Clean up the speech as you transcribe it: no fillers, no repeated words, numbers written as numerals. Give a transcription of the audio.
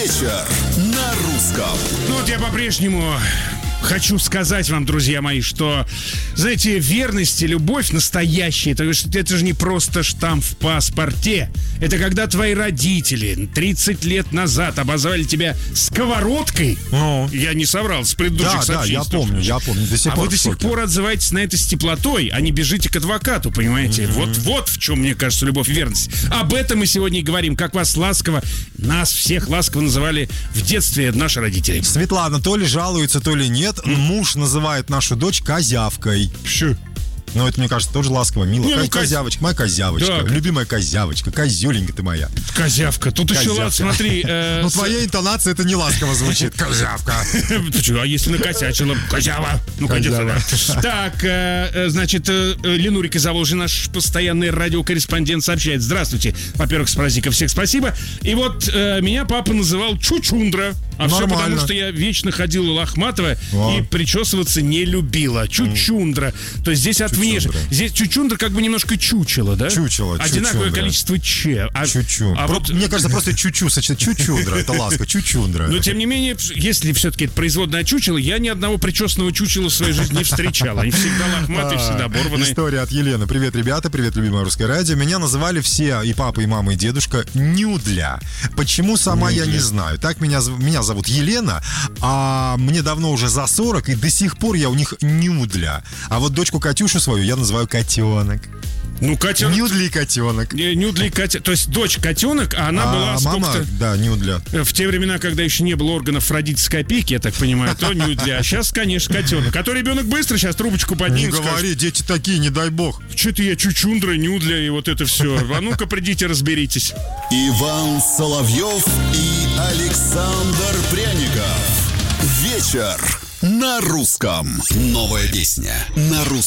Вечер на русском. Ну вот я по-прежнему хочу сказать вам, друзья мои, что, знаете, верность и любовь настоящие, это же не просто штамп в паспорте. Это когда твои родители 30 лет назад обозвали тебя сковородкой. Я не соврал, с предыдущих сообщений. Да, я помню. До сих пор вы до сих пор отзываетесь на это с теплотой, а не бежите к адвокату, понимаете? Вот в чем, мне кажется, любовь и верность. Об этом мы сегодня и говорим. Как вас ласково, нас всех ласково называли в детстве наши родители. Светлана то ли жалуется, то ли нет. Муж называет нашу дочь козявкой. Ну, это, мне кажется, тоже ласково, мило. Козявочка, моя козявочка, да. Любимая козявочка, козюленька ты моя. Козявка, тут еще ладно, смотри. Ну, твоя интонация, это не ласково звучит. Козявка. А если накосячила? Козява. Ну, козява. Так, значит, Ленурик из Заволжья, наш постоянный радиокорреспондент, сообщает. Здравствуйте. Во-первых, с праздником всех спасибо. И вот меня папа называл Чучундра. А все потому, что я вечно ходила лохматого и причесываться не любила. Чучундра. То есть здесь от внешне. Здесь чучундра как бы немножко чучело, да? Чучело. Одинаковое количество че. Мне кажется, просто чучу сочетать. Чучундра, это ласка, чучундра. Но тем не менее, если все-таки это производное чучело, я ни одного причесанного чучела в своей жизни не встречал. Они всегда лохматые, всегда оборванные. История от Елены. Привет, ребята, привет, любимое русское радио. Меня называли все, и папа, и мама, и дедушка, Нюдля. Почему сама я не знаю. Так меня зовут Елена, а мне давно уже за 40, и до сих пор я у них Нюдля. А вот дочку Катюшу свою я называю котенок. Ну, котенок. Нюдли котенок. Нюдли котенок. То есть дочь котенок, а она была мама, да, Нюдля. В те времена, когда еще не было органов родительской опеки, я так понимаю, то Нюдля. А сейчас, конечно, котенок. А то ребенок быстро сейчас трубочку поднимет. Не говори, дети такие, не дай бог. Что-то я Чучундра, Нюдля и вот это все. А ну-ка, придите, разберитесь. Иван Соловьев и Александр Пряников. Вечер на русском. Новая песня на русском.